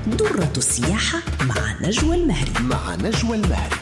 درة السياحة مع نجوى المهري.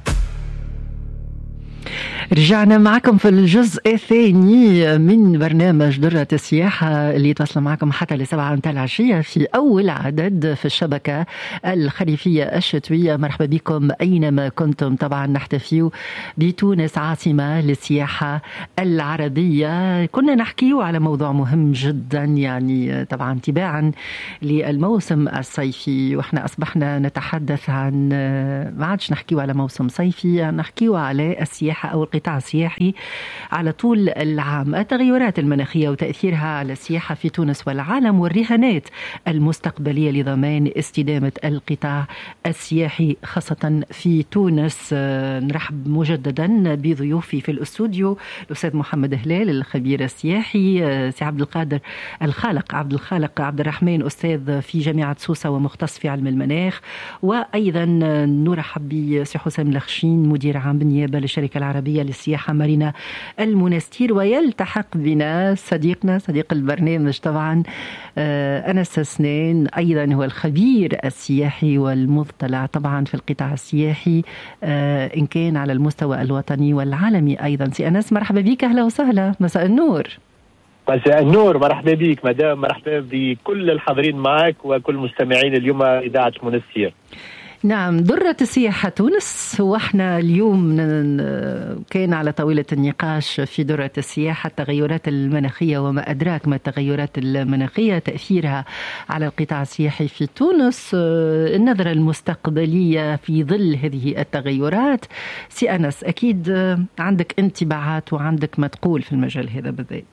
رجعنا معكم في الجزء الثاني من برنامج درة السياحة اللي يتواصل معكم حتى ل7 متاع العشية في أول عدد في الشبكة الخريفية الشتوية. مرحبا بكم أينما كنتم. طبعا نحتفي بتونس عاصمة للسياحة العربية. كنا نحكي على موضوع مهم جدا، يعني طبعا تباعا للموسم الصيفي، وإحنا أصبحنا نتحدث عن ما عادش نحكي على موسم صيفي، نحكي على السياحة أو القطاع السياحي على طول العام. التغيرات المناخية وتأثيرها على السياحة في تونس والعالم، والرهانات المستقبلية لضمان استدامة القطاع السياحي خاصة في تونس. نرحب مجددا بضيوفي في الاستوديو الأستاذ محمد هلال الخبير السياحي، سي عبد القادر الخالق عبد الرحمن أستاذ في جامعة سوسة ومختص في علم المناخ، وأيضا نرحب بسي حسام الخشين مدير عام بالنيابة للشركة العربية للسياحة مارينا المنستير. ويلتحق بنا صديق البرنامج طبعا أنس سنين، أيضا هو الخبير السياحي والمطلع طبعا في القطاع السياحي إن كان على المستوى الوطني والعالمي أيضا. سي أنس مرحبا بك، أهلا وسهلا، مساء النور. مساء النور، مرحبا بك مدام، مرحبا بكل الحاضرين معك وكل مستمعين اليوم إذاعة منستير. نعم، درة السياحة تونس، واحنا اليوم كان على طاولة النقاش في درة السياحة التغيرات المناخية وما أدراك ما التغيرات المناخية، تأثيرها على القطاع السياحي في تونس، النظرة المستقبلية في ظل هذه التغيرات. سي أنس، أكيد عندك انطباعات وعندك ما تقول في المجال هذا بالذات.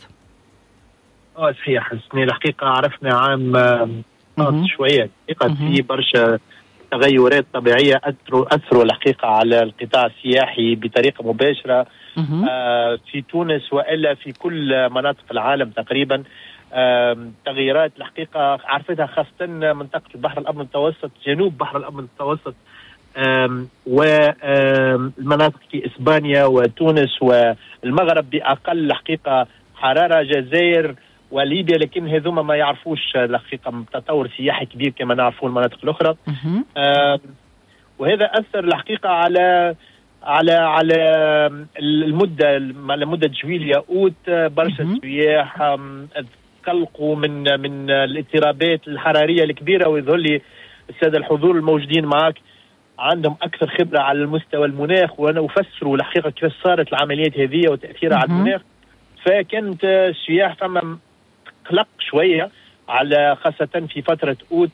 صحيح، الحقيقة عرفنا عام شوية حقيقة في برشا تغيرات طبيعية أثروا الحقيقة على القطاع السياحي بطريقة مباشرة في تونس وإلا في كل مناطق العالم تقريبا. تغيرات الحقيقة عرفتها خاصة منطقة البحر الأبيض المتوسط، جنوب بحر الأبيض المتوسط، والمناطق في إسبانيا وتونس والمغرب بأقل الحقيقة حرارة، جزائر وليبيا، لكن هذوما ما يعرفوش الحقيقة تطور سياحي كبير كما نعرفوا المناطق الأخرى. وهذا أثر الحقيقة على مدة جويلية أوت. برشا سياح قلقوا من الاضطرابات الحرارية الكبيرة، ويظهر لي السادة الحضور الموجودين معك عندهم أكثر خبرة على المستوى المناخ، وفسروا الحقيقة كيف صارت العمليات هذه وتأثيرها على المناخ. فكانت السياح فما قلق شوية على خاصة في فترة أوت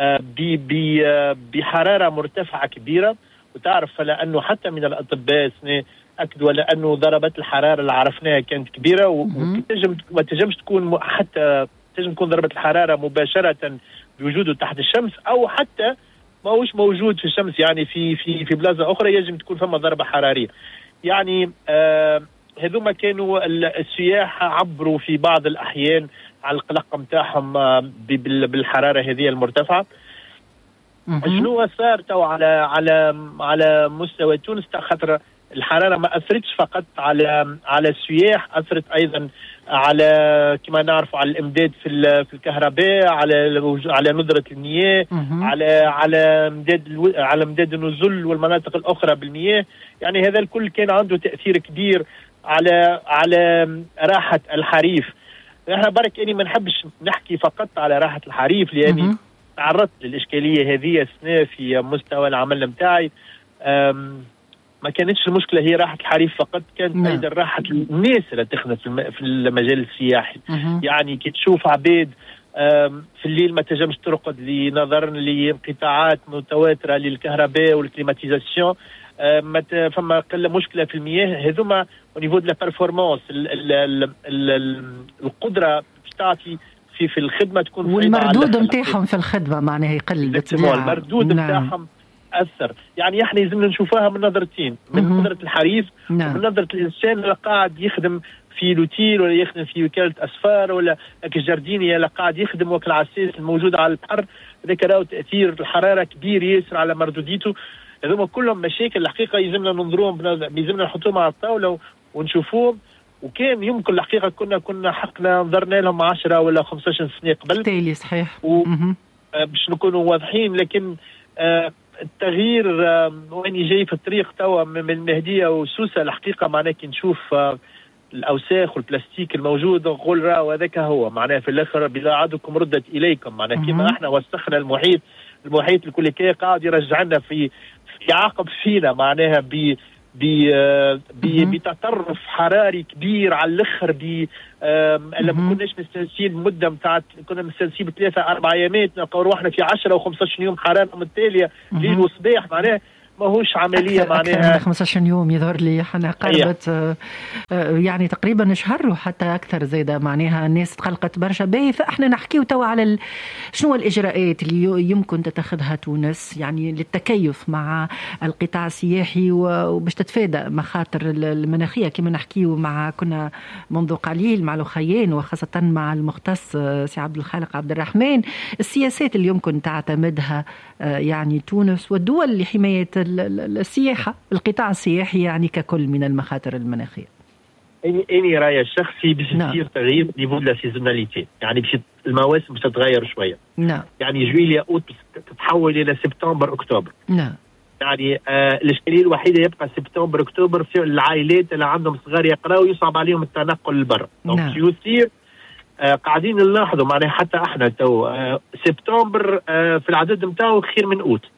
بحرارة مرتفعة كبيرة. وتعرف لأنه حتى من الأطباء أكدوا على أنه ضربات الحرارة اللي عرفناها كانت كبيرة، وتنجمش تكون حتى تنجم تكون ضربة الحرارة مباشرة بوجوده تحت الشمس، أو حتى ما هوش موجود في الشمس، يعني في بلازة أخرى يجب تكون فما ضربة حرارية. يعني هذوما كانوا السياح عبروا في بعض الأحيان على القلق متاعهم بالحرارة هذه المرتفعة. شنو صار تو على مستوى تونس؟ خاطر الحرارة ما أثرتش فقط على السياح، أثرت أيضا على كما نعرف على الإمداد في الكهرباء، على ندرة المياه، على امداد النزل والمناطق الأخرى بالمياه. يعني هذا الكل كان عنده تأثير كبير على راحة الحريف. احنا برك اني ما نحبش نحكي فقط على راحة الحريف، لاني تعرضت للإشكالية هذه السنة في مستوى العمل متاعي. ما كانتش المشكلة هي راحة الحريف فقط، كانت أيضا راحة الناس اللي تخدم في المجال السياحي. يعني كي تشوف عبيد في الليل ما تنجمش ترقد نظرا لانقطاعات متواترة للكهرباء والكليماتيزاسيون، فما قلة مشكلة في المياه. هذوما ونيفو دو لا بيرفورمانس، القدرة تعطي في الخدمة تكون، والمردود نتاعهم في الخدمة معناها يقل بالطبيعة. المردود نتاعهم أثر. يعني احنا لازمنا نشوفها من نظرتين، من نظرة الحريف ومن نظرة الإنسان اللي قاعد يخدم في لوتيل ولا يخدم في وكالة أسفار ولا كجارديني اللي قاعد يخدم وكل عساس الموجود على البحر. هذاك راهو تأثير الحرارة كبير ياسر على مردوديته. هذوما كلهم مشاكل الحقيقة يلزمنا ننظروهم، يلزمنا نحطوهم على الطاولة ونشوفوهم. وكان يمكن الحقيقة كنا حقنا نظرنا لهم 10 ولا 15 سنة قبل. تالي صحيح. باش نكونوا واضحين، لكن التغيير واني جاي في الطريق توا من المهديه وسوسه الحقيقه. معناه كي نشوف الاوساخ والبلاستيك الموجود نقول راه هذاك هو معناه في الاخر بضاعتكم ردت اليكم. معناه كيما احنا وسخنا المحيط الكل كي قاعد يرجع لنا في يعاقب فينا معناها بتطرف حراري كبير على الاخر. لما كناش مستانسين مده نتاع كنا مستانسين ب3 4 ايامات نلقاو روحنا في 10 و15 يوم حراره متتاليه ليل وصباح. معناها ماهوش عمليه معناها أكثر من 15 يوم يظهر لي احنا قربت يعني تقريبا شهر وحتى اكثر زياده. معناها الناس تقلقت برشا باهي. فاحنا نحكيو توا على شنو الاجراءات اللي يمكن تتخذها تونس يعني للتكيف مع القطاع السياحي وباش تتفادى مخاطر المناخيه كما نحكيو كنا منذ قليل مع الأخيين وخاصه مع المختص سي عبد الخالق عبد الرحمن. السياسات اللي يمكن تعتمدها يعني تونس والدول لحمايه السياحة القطاع السياحي يعني ككل من المخاطر المناخية. اني رايي الشخصي باش يصير تغيير نيفو لا سيزوناليتي، يعني باش المواسم باش تتغير شويه. نعم. يعني جويليا اوت تتحول الى سبتمبر اكتوبر. نعم. يعني الاشكاليه الوحيده يبقى سبتمبر اكتوبر في العائلات اللي عندهم صغار يقراوا يصعب عليهم التنقل للبرا. دونك يصير قاعدين نلاحظوا معناها حتى احنا تو سبتمبر في العدد نتاعو خير من اوت.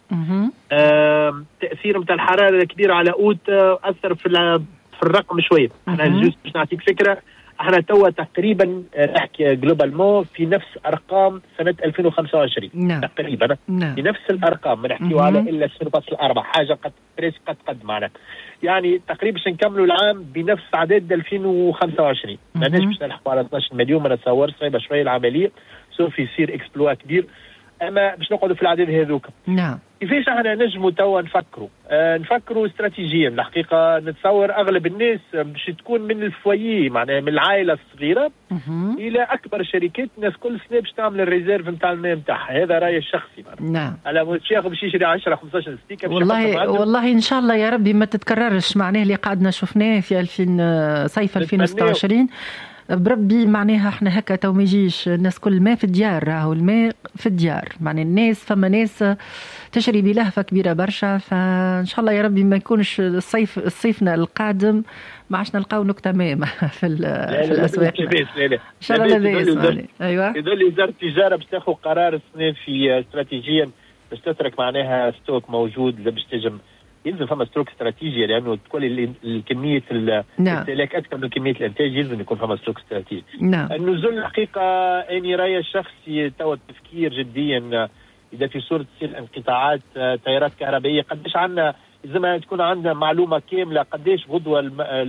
تاثير نتاع الحراره الكبيره على اوت اثر في الرقم شويه. احنا باش نعطيك فكره، احنا توا تقريبا نحكي جلوبالمون في نفس ارقام سنه 2025 تقريبا. في نفس الارقام، ما نحكيو على الا 0.4 حاجه قد معنا. يعني تقريبا باش نكملوا العام بنفس عدد 2025. ماناش باش نلحقوا على 12 مليون، ما نتصورش صعيبه شويه العمليه، سوف يصير اكسبلوا كبير. اما باش نقعدوا في العدد هذوك. نعم. كيفاش احنا نجموا توا نفكروا استراتيجيا؟ الحقيقه نتصور اغلب الناس باش تكون من الفويي معناها من العائله الصغيره الى اكبر شركات. الناس كل سنه باش تعمل الريزيرف نتاع الماء نتاعها. هذا رايي الشخصي. نعم. على مش ياخذ باش يشري 10 15 ستيكه. والله ان شاء الله يا ربي ما تتكررش معناه اللي قعدنا شفناه في صيف 2026 بربي. معناها احنا هكا تو ما يجيش الناس كل ما في الديار. راهو الماء في الديار. معنى الناس فما ناس تشري بلهفة كبيرة برشا. فان شاء الله يا ربي ما يكونش الصيفنا القادم ما عادش نلقاو نكتة ماء في الاسواق. ان شاء الله لاباس. ايوه يدل وزارة التجارة باش تاخذ قرار السنة في استراتيجيا باش تترك معناها ستوك موجود باش تجم يلزم فما ستروك استراتيجيه، لانه تكون الكميه الاستهلاك اكثر من كميه الانتاج، يلزم يكون فما ستروك استراتيجي. النزول الحقيقه اني رايي الشخصي توا التفكير جديا اذا في صوره تصير انقطاعات تيارات كهربائيه قديش عندنا، لازم تكون عندنا معلومه كامله قديش غدوه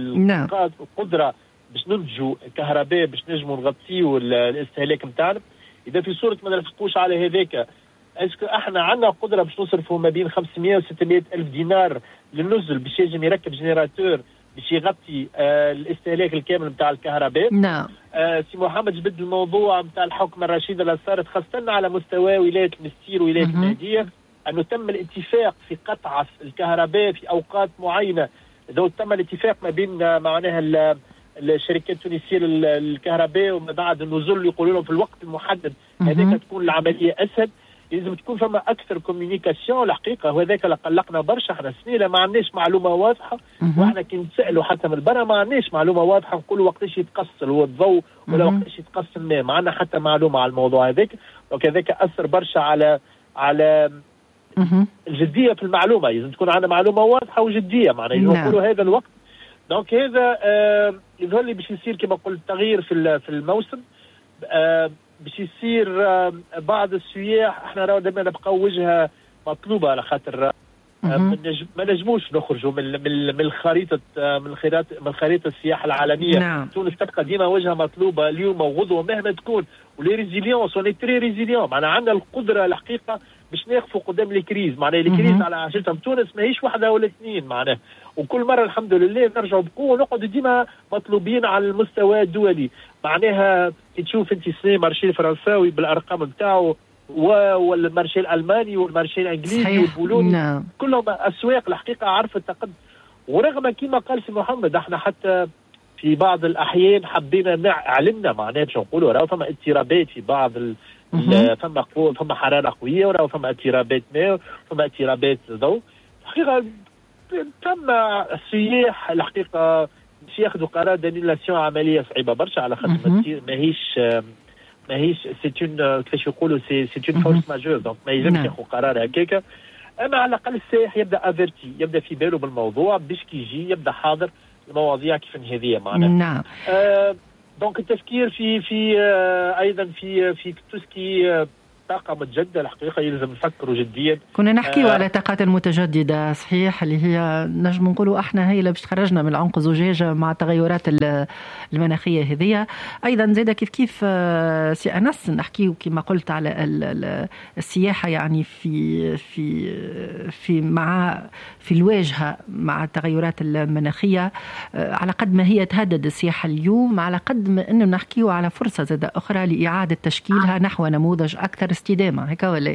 القدره باش ننتجوا كهرباء باش نجموا نغطيوا الاستهلاك نتاعنا. اذا في صوره ما نلحقوش على هذاك، اسكو احنا عندنا قدره باش نصرفوا ما بين 500 و 600 الف دينار للنزل باش يجي يركب جنراتور باش يغطي الاستهلاك الكامل نتاع الكهرباء؟ نعم. سي محمد جبد الموضوع نتاع الحكم الرشيد اللي صارت خاصه على مستوى ولايه المستير ولايه المهديه، انه تم الاتفاق في قطع الكهرباء في اوقات معينه. اذا تم الاتفاق ما بين معناها الشركات التونسيه للكهرباء وما بعد النزول يقولوا لهم في الوقت المحدد، هذاك تكون العمليه اسهل. لازم تكون فما اكثر كوميونيكاسيون الحقيقه، وهذاك اللي قلقنا برشا. احنا سنين ما عندناش معلومه واضحه، واحنا كي نسالوا حتى من برا ما عندناش معلومه واضحه نقولوا وقتاش يتقص هو الضوء ولا وقتاش يتقص الماء، ما عندنا حتى معلومه على الموضوع هذاك. وكذلك اثر برشا على الجديه في المعلومه. لازم تكون عندنا معلومه واضحه وجديه معناها يقولوا هذا الوقت. دونك هذا يظهر لي باش يصير كما قلت تغيير في الموسم، باش يصير بعض السياح. احنا راهو دائما نبقاو وجهه مطلوبه على خاطر ما نجموش نخرجوا من الخريطه من خريطه السياحه العالميه. نعم. تونس تبقى ديما وجهه مطلوبه اليوم وغدوه مهما تكون، ولي ريزيليونس وني تري ريزيليون. معناها عندنا القدره الحقيقه باش ناخذوا قدام الكريز. معناها الكريز على عشرتها تونس ماهيش واحده ولا اثنين معناها، وكل مره الحمد لله نرجعوا بقوه ونقعدوا ديما مطلوبين على المستوى الدولي. معناها كي تشوف انت سنه مارشي الفرنساوي بالارقام نتاعو والمارشي الالماني والمارشي الانجليزي والبولوني، نعم. كلهم اسواق الحقيقه عرفت التقدم. ورغم كما قال سي محمد احنا حتى في بعض الاحيان حبينا علمنا معناها باش نقولوا راه فما اضطرابات في بعض فما حراره قويه ولا فما اضطرابات ماء وفما اضطرابات ضوء. الحقيقه تم السياح الحقيقه باش ياخذوا قرار دانيلاسيون عمليه صعيبه برشا على خاطر ماهيش سيتون كيفاش يقولوا سيتون فورس ماجور، دونك ما يلزمش ياخذوا قرار هكاك. اما على الاقل السائح يبدا افيرتي، يبدا في باله بالموضوع باش كي يجي يبدا حاضر المواضيع كيف هذه معنا. نعم. دونك التفكير في ايضا في توسكي طاقة متجددة الحقيقة يلزم نفكروا جديا. كنا نحكيو على طاقات المتجددة صحيح، اللي هي نجم نقولوا احنا هي اللي باش تخرجنا من العنق زجاجة مع التغيرات المناخية هذه. ايضا زيدا كيف سي أنس نحكيو كما قلت على السياحة، يعني في الواجهة مع التغيرات المناخية. على قد ما هي تهدد السياحة اليوم، على قد ما انه نحكيو على فرصة زيدا اخرى لإعادة تشكيلها نحو نموذج اكثر استدامة، هيك ولا؟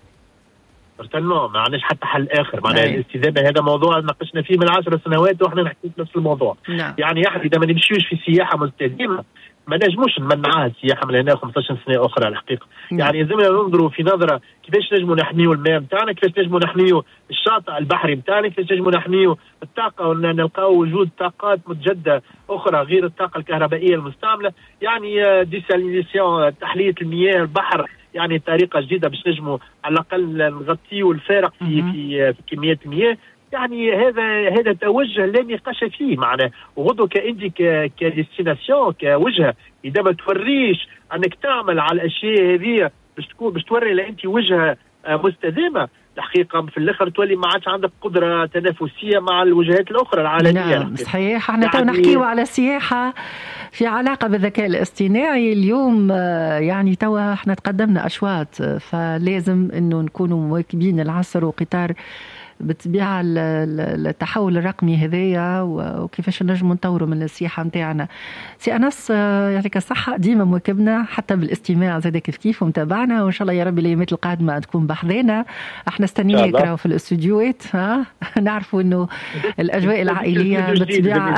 ما معناش حتى حل اخر. معناها الاستدامه هذا موضوع ناقشنا فيه من 10 سنوات واحنا نحكي في نفس الموضوع. يعني احنا اذا ما نمشيوش في سياحه مستدامه ما نجموش نمنعها السياحه من هنا 15 سنه اخرى الحقيقه. يعني لازمنا ننظروا في نظره كيفاش نجموا نحميوا الماء نتاعنا، كيفاش نجموا نحميوا الشاطئ البحري نتاعنا، كيفاش نجموا نحميوا الطاقه ونلقاو وجود طاقات متجدده اخرى غير الطاقه الكهربائيه المستعمله. يعني ديسالينيسيون، تحليه المياه البحر، يعني طريقه جديده باش نجموا على الاقل نغطيو الفارق في كميات المياه. يعني هذا توجه لا نقاش فيه معنا. وغدو كاندي كديستيناسيون كوجهه اذا ما توريش انك تعمل على الاشياء هذه باش توري لانت وجهه مستدامه، الحقيقه في الاخر تولي ما عادش عندك قدره تنافسيه مع الوجهات الاخرى العالميه. نعم صحيح. احنا تو نحكيو على السياحه في علاقه بالذكاء الاصطناعي اليوم. يعني توا احنا تقدمنا اشواط، فلازم انه نكونوا مواكبين العصر وقطار بالطبيعة التحول الرقمي هذايا، وكيفاش نجم نطوروا من السياحة متاعنا. سي أنس يعطيك الصحة، ديما مواكبنا حتى بالاستماع زاد كيف ومتابعنا، وإن شاء الله يا رب الأيامات القادمة تكون بحذانا. احنا استنيناك راهو في الاستوديوهات، نعرفوا إنه الأجواء العائلية بالطبيعة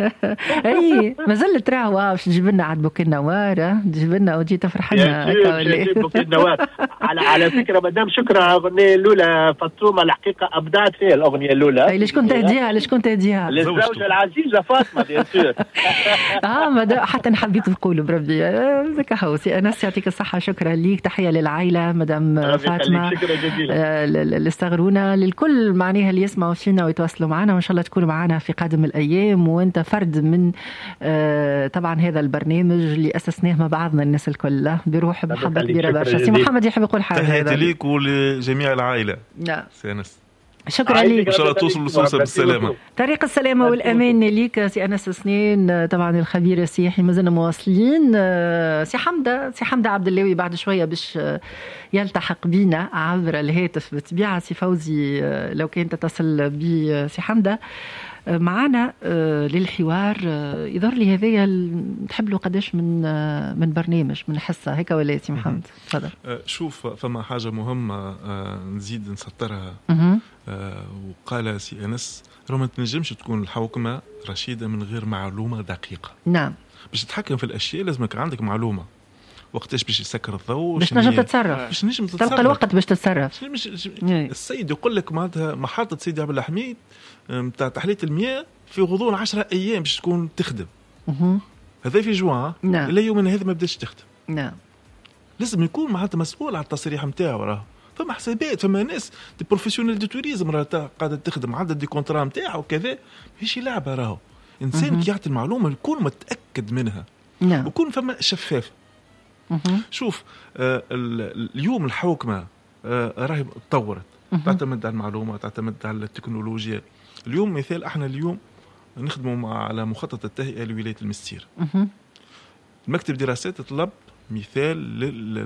أي ما زلت راهو باش تجيب لنا عاد بوكي النوار، تجيب لنا وتجي تفرحنا بوكي النوار. على فكرة مدام شكرا أغنية الأولى فاطمة الحقيقة أبدعت فيها الأغنية الأولى. ليش كنت تهديها؟ للزوجة العزيزة فاطمة بيان سور. حتى حبيت نقول بربي ذاك هو. سي أنس يعطيك الصحة، شكرا ليك، تحية للعائلة مدام فاطمة، شكرا جزيلا اللي استغرونا، للكل معناها اللي يسمعوا فينا ويتواصلوا معنا، وإن شاء الله تكونوا معنا في قادم الأيام. وأنت فرد من طبعا هذا البرنامج اللي أسسناه مع بعضنا الناس الكل بروح بمحبة كبيرة برشا. سي محمد يحب يقول حاجة؟ تحياتي ليك ولجميع العائلة. نعم سي أنس، شكرا لك، ان شاء الله توصل بالسلامه. طريق السلامه والامان ليك سي أنس سنين، طبعا الخبير السياحي. مازلنا مواصلين. سي حمده عبد اللوي بعد شويه باش يلتحق بينا عبر الهاتف بالطبيعه. سي فوزي لو كنت تتصل بي سي حمده معنا للحوار. يظهر لي هذايا تحب له قداش من برنامج من حصه هيك ولا سي محمد؟ تفضل. شوف فما حاجه مهمه نزيد نسطرها. وقال سي أنس رغم ما تنجمش تكون الحوكمه رشيده من غير معلومه دقيقه. نعم. باش تتحكم في الاشياء لازمك عندك معلومه وقتاش باش يسكر الضوء، باش نجم تتصرف، تلقى الوقت باش تتصرف. السيد يقول لك معناتها محطه سيدي عبد الحميد نتاع تحليه المياه في غضون 10 ايام باش تكون تخدم. هذا في جوان. نعم. الى يومنا هذا ما بداش تخدم. نعم. لازم يكون معناتها مسؤول على التصريح نتاعو. راه فما حسابات، فما ناس دي بروفيسيونيل دو توريزم راه قاعده تخدم، عندها دي كونترا نتاعو وكذا، ماشي لعبه. راهو انسان كي يعطي المعلومه يكون متاكد منها. نعم. ويكون فما شفاف. شوف اليوم الحوكمه راهي تطورت، تعتمد على المعلومه، تعتمد على التكنولوجيا. اليوم مثال احنا اليوم نخدموا على مخطط التهيئه لولايه المستير. المكتب دراسات طلب مثال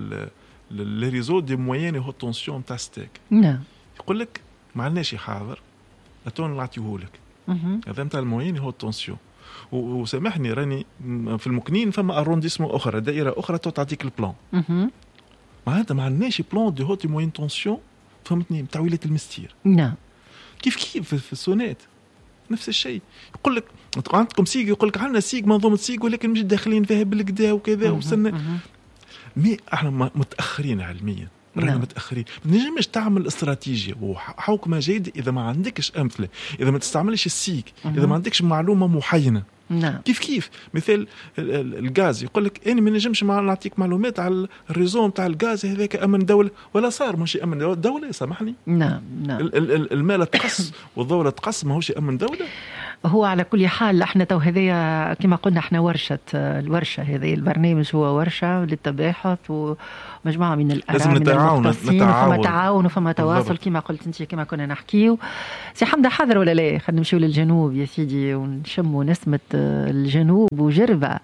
للريزو دي موين هو تونسيون نتاع ستاك. نعم. يقول لك ما عندناش حاضر اتون نعطيه لك. هذا نتاع الموين هو تونسيون. وسامحني راني في المكنين فما ارونديسمون اخرى، دائره اخرى تعطيك البلان. معناتها ما عندناش بلان دي هوت موين تونسيون، فهمتني، نتاع ولايه المستير. نعم. كيف في السونات نفس الشيء. يقول لك عندكم سيج، يقول لك عندنا سيج منظومه سيج ولكن مش داخلين فيها بالكدا وكذا وسنة. احنا متاخرين علميا، رانا متاخرين. ما تنجمش تعمل استراتيجية وحوكمة جيدة اذا ما عندكش امثله، اذا ما تستعملش السيك، اذا ما عندكش معلومه محينه. نعم. كيف مثال الغاز يقول لك انا ما نجمش نعطيك معلومات على الريزوم تاع الغاز هذاك امن دوله، ولا صار مش امن دوله، سامحني. نعم. المال تقص والدوله تقص، ما هوش امن دوله. هو على كل حال احنا تو هذيا كما قلنا احنا الورشه هذه البرنامج هو ورشه للتباحث ومجموعه من الاراء، لازم نتعاون فما تعاون وفما تواصل كما قلت انت، كما كنا نحكيو. سي حمدة حاضر ولا لا؟ خلينا نمشيو للجنوب يا سيدي ونشموا نسمه الجنوب وجربه،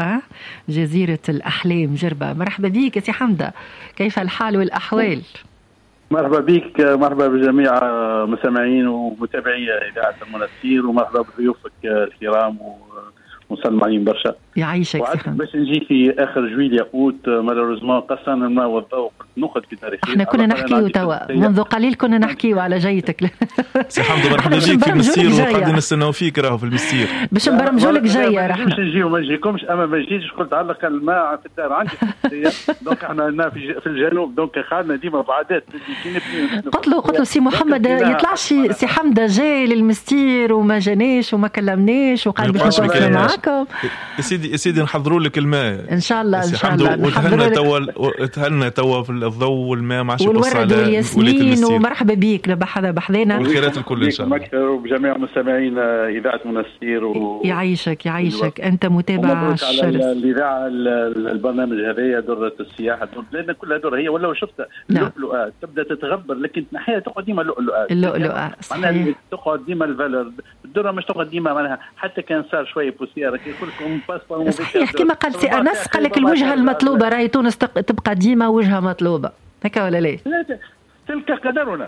جزيره الاحلام جربه. مرحبا بك يا سي حمدة، كيف الحال والاحوال؟ مرحبا بك، مرحبا بجميع مستمعين ومتابعي إذاعة المنستير، ومرحبا بضيوفك الكرام ومسلمين برشا. يعيشك. وعدت باش نجي في آخر جويلية أوت، مالوريزمون قصرنا الماء والضوء، نقد في تاريخ. احنا كنا نحكيو توا منذ قليل، كنا نحكيو على جيتك. سي حمدة مرحبا بك في المسير، وقاعدين نستناو فيك راهو في المسير باش نبرمجوا لك جايه. راح نجيو ما نجيكمش، اما ما نجيش قلت علق الماء في الدار عندي دونك احنا في الجنوب، دونك خالنا ديما بعادات. قلت له سي محمد يطلعش سي حمدة جاي للمستير وما جانيش وما كلمناش وقال باش نتواصل معاكم. يا سيدي نحضروا لك الماء ان شاء الله ان شاء الله. وتهلنا توا في الضوء والماء مع والورد والياسمين، ومرحبا بيك بحذانا والخيرات الكل ان شاء الله. مكتر وبجميع مستمعين اذاعه منستير يعيشك انت متابع الشرس على الاذاعه. البرنامج هذايا درة السياحه، بلادنا كلها درة هي، ولا شفتها اللؤلؤات تبدا تتغبر، لكن نحيها تقعد ديما اللؤلؤه صحيح، تقعد ديما الفالور. الدرة مش تقعد ديما معناها، حتى كان صار شويه بوسيره كيقول لكم باسبور صحيح كما قال سي انس، قال لك الوجهه المطلوبه، راهي تونس تبقى ديما وجهه مطلوبه، هكا ولا لا؟ تلك قدرنا.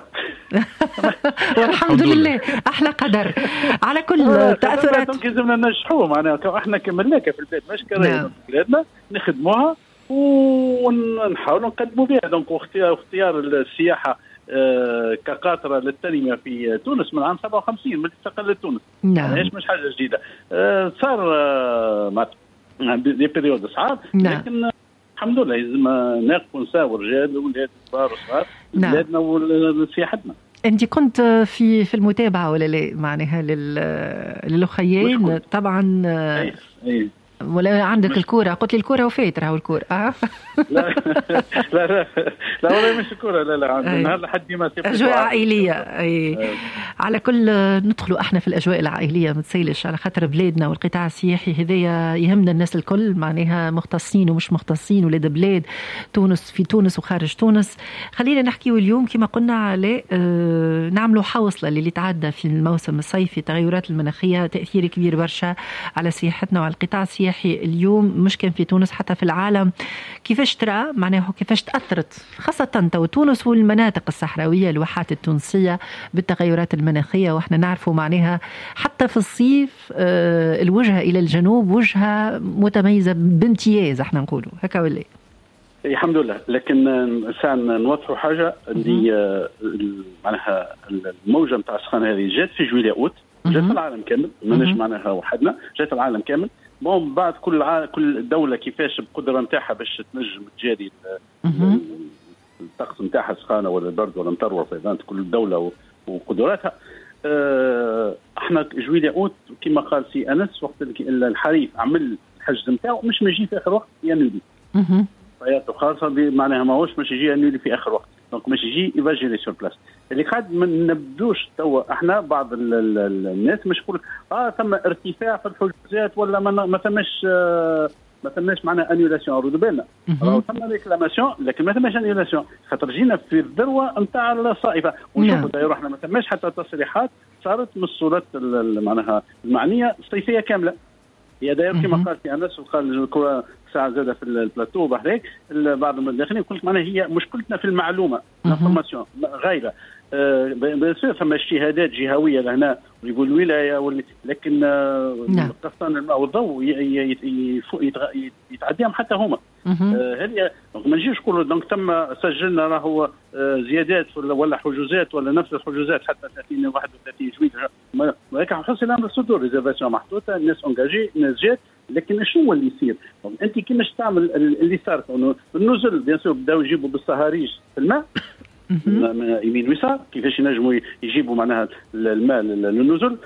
والحمد لله احلى قدر. على كل تاثرات لازمنا ننجحوه، معناها احنا كملناها في البلاد، مش كراهيه بلادنا نخدموها ونحاولوا نقدموا بها. دونك اختيار السياحه كقاطره للتنميه في تونس من عام 57 من استقلت تونس. نعم. مش حاجه جديده، صار دي بيريود صعاب، لكن الحمد لله لازم ناقص نساو رجال وولاد كبار وصغار بلادنا وسياحتنا. انت كنت في المتابعه ولا لا معناها للأخيين طبعا؟ اي ولا عندك الكوره؟ قلت لي الكوره وفات راهو الكوره. لا والله مش الكوره، لا عندنا نهار لحد ما اجواء عائليه. على كل ندخلوا احنا في الاجواء العائليه ما تسيلش، على خاطر بلادنا والقطاع السياحي هذايا يهمنا الناس الكل، معناها مختصين ومش مختصين، ولاد بلاد تونس في تونس وخارج تونس. خلينا نحكيو اليوم كما قلنا على نعملوا حوصله اللي تعدى في الموسم الصيفي، التغيرات المناخيه تاثير كبير برشا على سياحتنا وعلى القطاع السياحي اليوم، مش كان في تونس حتى في العالم. كيفاش ترى معناه كيفاش تأثرت خاصة تونس والمناطق الصحراوية الواحات التونسية بالتغيرات المناخية؟ واحنا نعرفوا معناها حتى في الصيف الوجهة إلى الجنوب وجهة متميزة بامتياز، احنا نقولوا هكا ولا؟ الحمد لله، لكن نوضحوا حاجة اللي معناها الموجة متاع السخانة هذه جات في جويلية أوت، جات العالم كامل، ماناش معناها وحدنا، جات العالم كامل. بعد كل دولة كيفاش بقدرة نتاعها باش تنجم تجاري الطقس نتاعها السخانة ولا البرد ولا مطر، فإذا كل دولة وقدراتها. احنا جويلية أوت كما قال سي أنس، وقت الحريف عمل الحجز نتاعو مش يجي في آخر وقت ينولي حياته خاصة معناها ماهوش مش يجي ينولي في آخر وقت، دونك مش يجي يفاجيري سور بلاس. اللي قاعد ما نبدوش توا احنا بعض الناس مش يقول ثم ارتفاع في الحجوزات ولا ما ثماش معناها انيولاسيون. ردوا بالنا ثم ريكلاماسيون لكن ما ثماش انيولاسيون، خاطر جينا في الذروه نتاع الصائفه ونشوفوا داير احنا ما ثماش حتى تصريحات صارت من الصورات معناها المعنيه الصيفيه كامله. هي داير كما قال في انس وقال الكره ساعه زاده في البلاتو بحريك بعض المداخلين يقول لك معناها هي مشكلتنا في المعلومه الانفورماسيون غايبه. بيصير ثم اجتهادات جهويه لهنا ويقول الولايه لكن قسطان الماء والضوء يتعديهم حتى هما. هذه ما نجيش نقولوا دونك تم سجلنا راهو زيادات ولا حجوزات ولا نفس الحجوزات حتى 30 31 جويلية، ولكن حصل الامر الصدور ريزرفاسيون محطوطه، الناس انجاجي، الناس جات لكن شنو اللي يصير؟ انت كيفاش تعمل اللي صار النزل بيان سور بداو يجيبوا بالصهاريج في الماء من يمين ويسار، كيفاش ينجموا يجيبوا معناها الماء للنزل.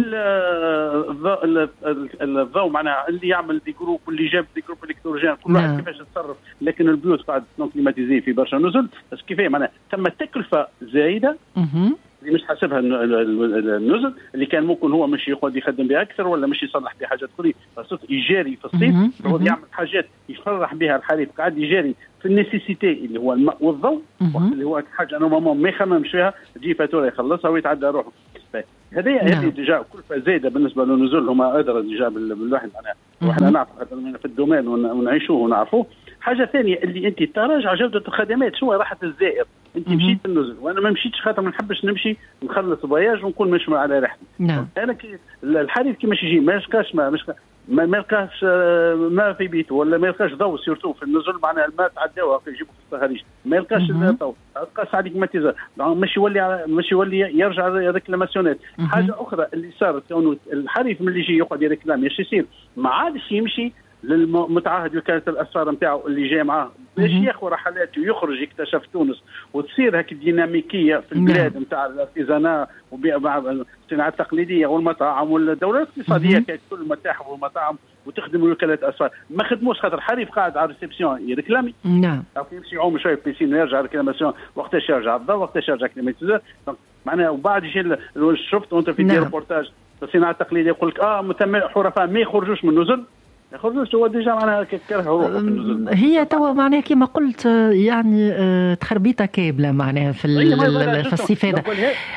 الضوء معناها اللي يعمل دي جروب واللي جاب دي جروب الكتروجين كل واحد كيفاش يتصرف، لكن البيوت قاعد نون كليماتيزي في برشا نزل، بس كيفاه معناها ثم تكلفه زايده اللي مش حاسبها النزل اللي كان ممكن هو مش يقعد يخدم بها اكثر ولا مش يصلح بها حاجات اخرى، فصرت يجاري في الصيف هو يعمل حاجات يفرح بها الحريق، قاعد يجاري في النيسيسيتي اللي هو الماء والضوء، وقت اللي هو حاجه انا ما يخممش فيها تجي فاتوره يخلصها ويتعدى روحه. هذه ديجا كلفه زايده بالنسبه للنزول، هما ادرى ديجا بالواحد معناها واحنا نعرف في الدومين ونعيشوه ونعرفوه. حاجه ثانيه اللي انت تراجع جوده الخدمات، شو راحه الزائر؟ انت مشيت النزل وانا ما مشيتش خاطر ما نحبش نمشي نخلص فواياج ونكون مش على ريحتي. انا الحريق كيفاش يجي ما يلقاش ما يلقاش ما في بيته ولا ما يلقاش ضوء سيرتو في النزل، معناها الماء تعداوها يجيبوا في الصهاريج ما يلقاش الضوء، تلقى عليك ماتيزا مش يولي يرجع ريكلاماسيونات. حاجه اخرى اللي صارت كونه الحريق من اللي يجي يقعد يريكلام ايش يصير؟ ما عادش يمشي للمتعهد وكالة الأسفار نتاعو اللي جاي معاه باش ياخذ رحلات ويخرج يكتشف تونس وتصير هيك ديناميكيه في البلاد نتاع الارتيزانا والصناعه التقليديه والمطاعم والدوله الاقتصاديه كل المتاحف والمطاعم وتخدم وكالة الأسفار. ما خدموش خاطر حريف قاعد على الريسبسيون يركلامي. نعم. يمشي يعوم شويه في بيسين ويرجع ريكلاماسيون وقتاش يرجع الضوء وقتاش يرجع كليماتيزور معناها. وبعد يجي شفت وانت في ريبورتاج الصناعه التقليديه يقول لك حرفاء ما يخرجوش من النزل، يخرجوش هو ديجا معناها كره روحه. هي توا معناها كما قلت يعني تخربيطه كامله معناها في الصيف هذا.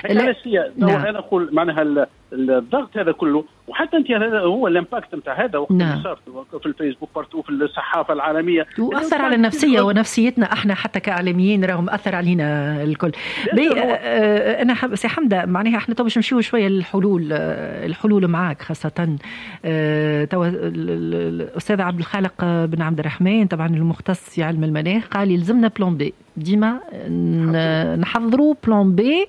انا نقول معناها الضغط هذا كله، وحتى انت هذا هو الامباكت نتاع هذا وقت اللي صار في الفيسبوك بارتو في الصحافه العالميه، واثر على النفسيه ونفسيتنا احنا حتى كاعلاميين راهم اثر علينا الكل. انا سي حمده معناها احنا تو باش نمشيو شويه الحلول معاك، خاصه تو الاستاذ عبد الخالق بن عبد الرحمن طبعا المختص في علم المناخ قال يلزمنا بلان بي، ديما نحضروا بلان بي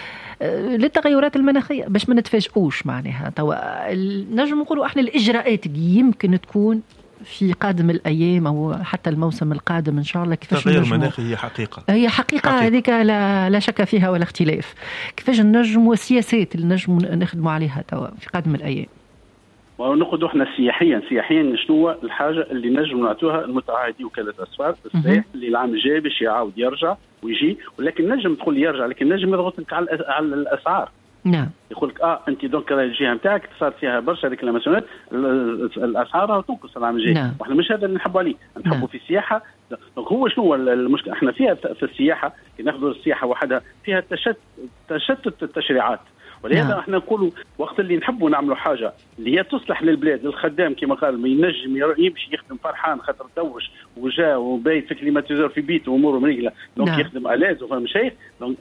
للتغيرات المناخيه باش ما نتفاجئوش معناها. توا نجم نقولوا احنا الاجراءات يمكن تكون في قادم الايام او حتى الموسم القادم ان شاء الله. كيفاش التغير المناخي هي حقيقه هذيك لا شك فيها ولا اختلاف. كيفاش نجموا السياسات اللي نجموا نخدموا عليها توا في قادم الايام؟ ونقعدوا احنا سياحيا شنو الحاجه اللي نجم نعطوها المتعهدي وكاله الاسفار السائح اللي العام الجاي باش يعاود يرجع ويجي، ولكن نجم تقول يرجع لكن نجم يضغط لك على الاسعار. نعم. يقول لك انت دونك الجهه نتاعك صارت فيها برشا ريكلاماسيونات، الاسعار تنقص العام الجاي. نعم. واحنا مش هذا اللي نحبوا عليه، نحبوا في السياحه. دونك هو شنو المشكله احنا فيها في السياحه، كي ناخذوا السياحه وحدها فيها تشتت التشريعات، ولهذا احنا نقولوا وقت اللي نحبوا نعملوا حاجه اللي هي تصلح للبلاد للخدام كما قال ما ينجم يمشي يخدم فرحان خاطر دوش وجا وبايت في كليماتيزور في بيته واموره مريقله، دونك يخدم الاز وفهم شيء،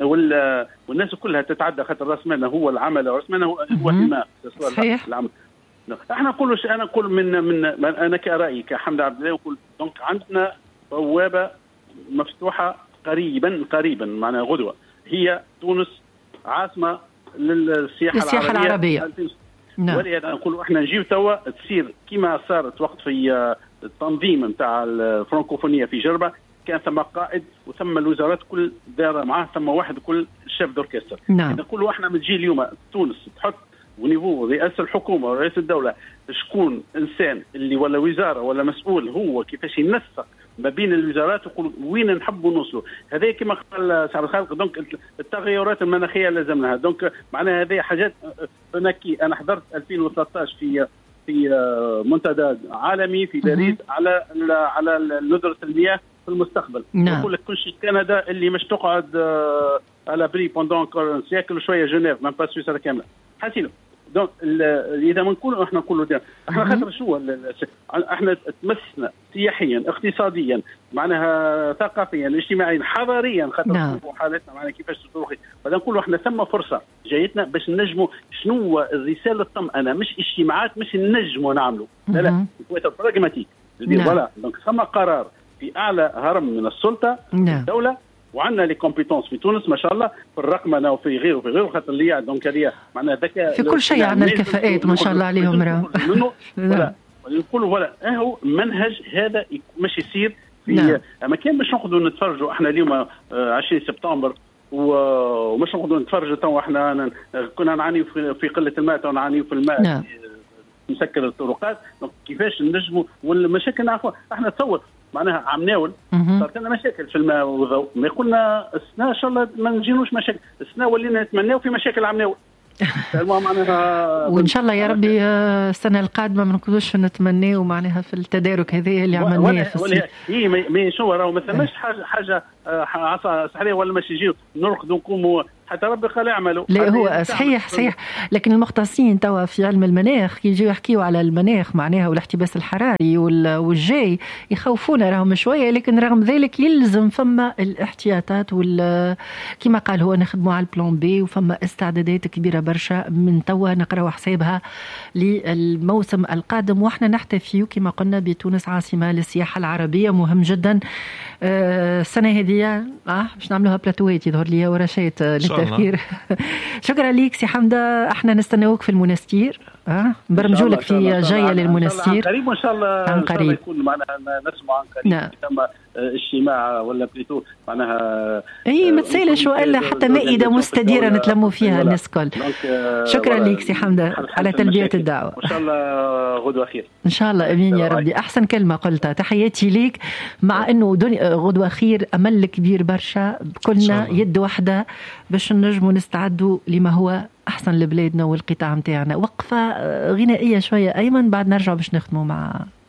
والناس كلها تتعدى خاطر راس مالنا هو العمل وراس مالنا هو الماء. صحيح. العمل احنا نقولوا انا نقول من انا كرأيي كحمد عبد الله نقول دونك عندنا بوابه مفتوحه قريبا معناها غدوه هي تونس عاصمه للسياحه العربيه. نعم. ولهذا نقول احنا نجيو توا تصير كما صارت وقت في التنظيم نتاع الفرنكوفونيه في جربه، كان ثم قائد وثم الوزارات كل دار معاه ثم واحد كل شيف دوركستر. نعم. نقولوا احنا بتجي اليوم تونس تحط ونيفو رئاسه الحكومه ورئيس الدوله شكون انسان اللي ولا وزاره ولا مسؤول هو كيفاش ينسق ما بين الوزارات ويقول وين نحبوا نوصلوا. هذا كما قال سعد الخالق دونك التغيرات المناخيه لازمناها، دونك معناها هذه حاجات انا حضرت 2013 في منتدى عالمي في باريس على ندرة المياه في المستقبل. يقول لك كل شيء كندا اللي مش تقعد على بري بوندون سيكل وشويه جنيف ما با سويسرا كامله حاسينه. دونك اذا ما نقولوا احنا نقولوا احنا خاطر شو احنا تمسنا سياحيا اقتصاديا معناها ثقافيا اجتماعيا حضاريا خاطر حالتنا معنا كيفاش تروحي، فهذا نقولوا احنا ثم فرصه جايتنا باش نجموا شنو الرساله الطمأنه مش اجتماعات مش نجموا نعملوا لا براغماتيك فوالا. دونك ثم قرار في اعلى هرم من السلطه الدوله وعندنا لي كومبيتونس في تونس ما شاء الله في الرقمنه وفي غيره خاطر اللي دونك هذه معناها ذكاء في كل شيء عندنا الكفاءات ما شاء الله عليهم راه. نقولوا ولا هو منهج هذا مش يصير في ما كان باش نقعدوا نتفرجوا احنا اليوم 20 سبتمبر ومش نقعدوا نتفرجوا تو احنا كنا نعاني في قله الماء، تو نعاني في الماء مسكر الطرقات. كيفاش نجموا والمشاكل نعرفوا احنا تصور معناها عم ناول صارت لنا مشاكل في الماء والضوء، ما قلنا السنه ان شاء الله ما نجينوش مشاكل، السنه ولينا نتمناو في مشاكل عم ناول وان شاء الله يا ربي السنه القادمه ما نكونوش نتمناو معناها في التدارك هذه اللي عملناه في الصيف. هي ما شو راهو ما ثماش حاجه عصا سحريه ولا مش يجيو نرقدوا نقوموا حتى ربي قال يعملوا. لا هو صحيح لكن المختصين توا في علم المناخ يجوا يحكيوا على المناخ معناها والاحتباس الحراري والجاي يخوفونا راهم شويه، لكن رغم ذلك يلزم فما الاحتياطات كما قال هو نخدموا على البلان بي وفما استعدادات كبيره برشا من توا نقراو حسابها للموسم القادم، واحنا نحتفي كما قلنا بتونس عاصمه للسياحه العربيه مهم جدا. السنه هذه باش نعملوها بلاتوات يظهر لي ورشات للتفكير. شكرا ليك سي حمده، احنا نستناوك في المنستير برمجوا لك في جايه للمنستير قريب ان شاء الله. عن قريب يكون معنا نسمع عن قريب ثم اجتماع ولا بليتو معناها اي ما تسالش والا حتى مائده مستديره نتلموا فيها الناس الكل. شكرا ليك سي حمده على تلبيه الدعوه. ان شاء الله غدوه خير ان شاء الله. امين يا ربي. احسن كلمه قلتها، تحياتي ليك. مع انه غدوه خير امل كبير برشا كلنا يد واحده باش نجموا نستعدوا لما هو احسن لبلادنا والقطاع نتاعنا. وقفه غنائيه شويه ايمن بعد نرجع باش نختموا مع